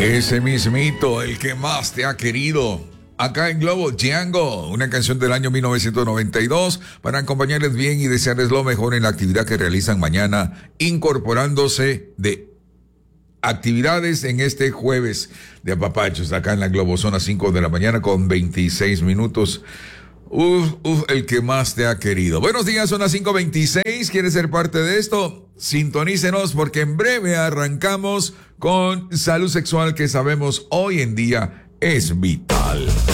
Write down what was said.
Ese mismito, el que más te ha querido. Acá en Globo, Django, una canción del año 1992 para acompañarles bien y desearles lo mejor en la actividad que realizan mañana, incorporándose de actividades en este jueves de apapachos. Acá en la Globo son las 5 de la mañana con 26 minutos. El que más te ha querido. Buenos días, son las 5:26. ¿Quieres ser parte de esto? Sintonícenos porque en breve arrancamos con salud sexual, que sabemos hoy en día es vital.